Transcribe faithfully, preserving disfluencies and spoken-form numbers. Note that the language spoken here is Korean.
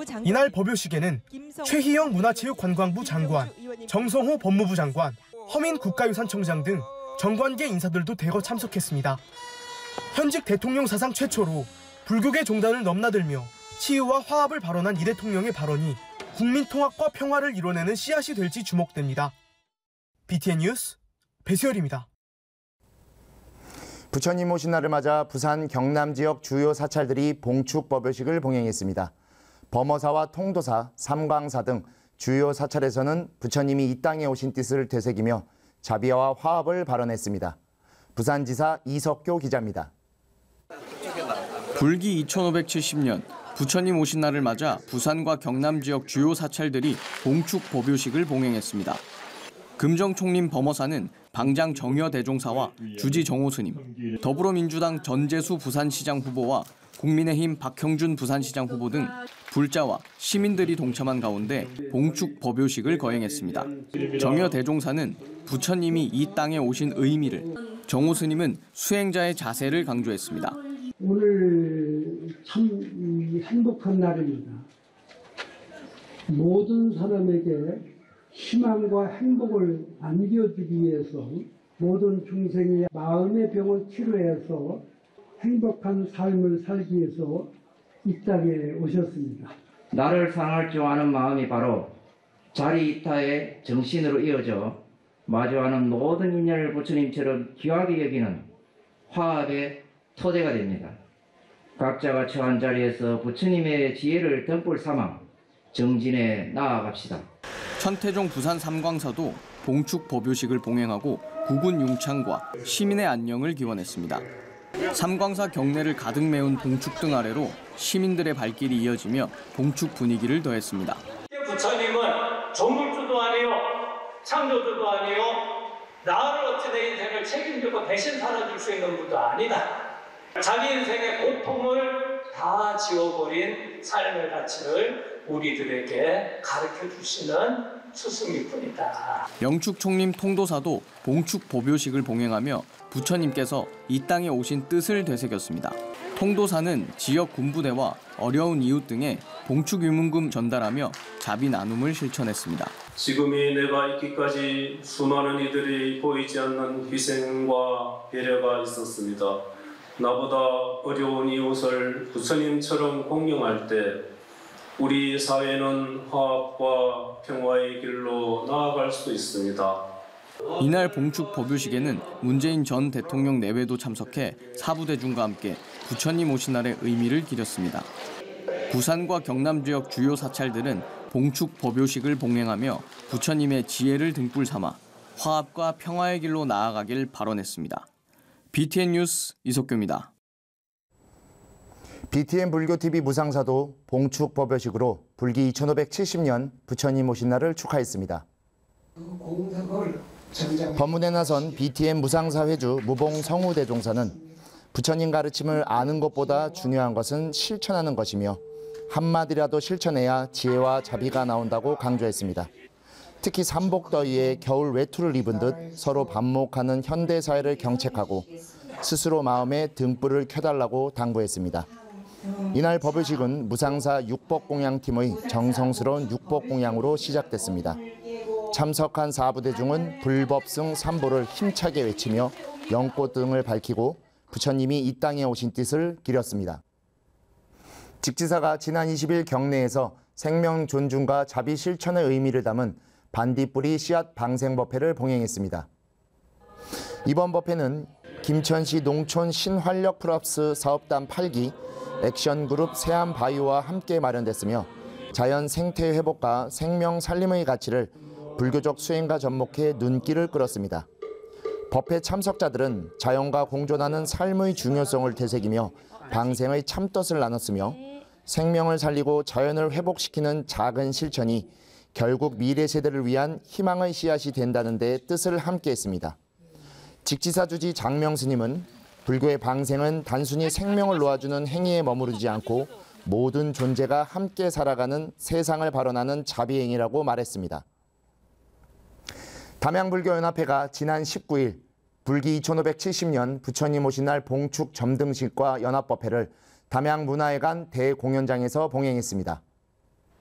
이날 법요식에는 최희영 문화체육관광부 장관, 정성호 법무부 장관, 허민 국가유산청장 등 정관계 인사들도 대거 참석했습니다. 현직 대통령 사상 최초로 불교계 종단을 넘나들며 치유와 화합을 발언한 이 대통령의 발언이 국민 통합과 평화를 이뤄내는 씨앗이 될지 주목됩니다. 비티엔 뉴스 배수열입니다. 부처님 오신 날을 맞아 부산 경남 지역 주요 사찰들이 봉축 법요식을 봉행했습니다. 범어사와 통도사, 삼광사 등 주요 사찰에서는 부처님이 이 땅에 오신 뜻을 되새기며 자비와 화합을 발언했습니다. 부산지사 이석교 기자입니다. 불기 이천오백칠십 년 부처님 오신 날을 맞아 부산과 경남 지역 주요 사찰들이 봉축 법요식을 봉행했습니다. 금정총림 범어사는 방장 정여 대종사와 주지 정호 스님, 더불어민주당 전재수 부산시장 후보와 국민의힘 박형준 부산시장 후보 등 불자와 시민들이 동참한 가운데 봉축 법요식을 거행했습니다. 정여 대종사는 부처님이 이 땅에 오신 의미를, 정호 스님은 수행자의 자세를 강조했습니다. 오늘 참 행복한 날입니다. 모든 사람에게 희망과 행복을 안겨주기 위해서 모든 중생이 마음의 병을 치료해서 행복한 삶을 살기 위해서 이 땅에 오셨습니다. 나를 사랑할 줄 아는 마음이 바로 자리이타의 정신으로 이어져 마주하는 모든 인연을 부처님처럼 귀하게 여기는 화합의 토대가 됩니다. 각자가 처한 자리에서 부처님의 지혜를 등불 삼아 정진해 나아갑시다. 천태종 부산 삼광사도 봉축 법요식을 봉행하고 국군 융창과 시민의 안녕을 기원했습니다. 삼광사 경내를 가득 메운 봉축 등 아래로 시민들의 발길이 이어지며 봉축 분위기를 더했습니다. 부처님은 조물주도 아니요, 창조주도 아니요, 나를 어찌 내 인생을 책임지고 대신 살아줄 수 있는 분도 아니다. 자기 인생의 고통을 다 지워버린 삶의 가치를 우리들에게 가르쳐 주시는 스승이뿐이다. 영축총림 통도사도 봉축 법요식을 봉행하며 부처님께서 이 땅에 오신 뜻을 되새겼습니다. 통도사는 지역 군부대와 어려운 이웃 등에 봉축 유문금 전달하며 자비 나눔을 실천했습니다. 지금이 내가 있기까지 수많은 이들이 보이지 않는 희생과 배려가 있었습니다. 나보다 어려운 이웃을 부처님처럼 공경할 때 우리 사회는 화합과 평화의 길로 나아갈 수 있습니다. 이날 봉축 법요식에는 문재인 전 대통령 내외도 참석해 사부대중과 함께 부처님 오신 날의 의미를 기렸습니다. 부산과 경남 지역 주요 사찰들은 봉축 법요식을 봉행하며 부처님의 지혜를 등불 삼아 화합과 평화의 길로 나아가길 발언했습니다. 비티엔 뉴스 이석규입니다. 비티엔 불교티비 무상사도 봉축 법요식으로 불기 이천오백칠십 년 부처님 오신 날을 축하했습니다. 법문에 나선 비티엔 무상사 회주 무봉 성우 대종사는 부처님 가르침을 아는 것보다 중요한 것은 실천하는 것이며 한마디라도 실천해야 지혜와 자비가 나온다고 강조했습니다. 특히 삼복더위에 겨울 외투를 입은 듯 서로 반목하는 현대사회를 경책하고 스스로 마음에 등불을 켜달라고 당부했습니다. 이날 법요식은 무상사 육법공양팀의 정성스러운 육법공양으로 시작됐습니다. 참석한 사부대중은 불법승 삼보를 힘차게 외치며 연꽃 등을 밝히고 부처님이 이 땅에 오신 뜻을 기렸습니다. 직지사가 지난 이십 일 경내에서 생명 존중과 자비 실천의 의미를 담은 반딧불이 씨앗 방생법회를 봉행했습니다. 이번 법회는 김천시 농촌 신활력 플러스 사업단 팔 기 액션그룹 세암바이오와 함께 마련됐으며 자연 생태 회복과 생명 살림의 가치를 불교적 수행과 접목해 눈길을 끌었습니다. 법회 참석자들은 자연과 공존하는 삶의 중요성을 되새기며 방생의 참뜻을 나눴으며 생명을 살리고 자연을 회복시키는 작은 실천이 결국 미래 세대를 위한 희망의 씨앗이 된다는 데 뜻을 함께했습니다. 직지사 주지 장명 스님은 불교의 방생은 단순히 생명을 놓아주는 행위에 머무르지 않고 모든 존재가 함께 살아가는 세상을 발언하는 자비행위라고 말했습니다. 담양불교연합회가 지난 십구 일 불기 이천오백칠십 년 부처님 오신 날 봉축 점등식과 연합법회를 담양문화회관 대공연장에서 봉행했습니다.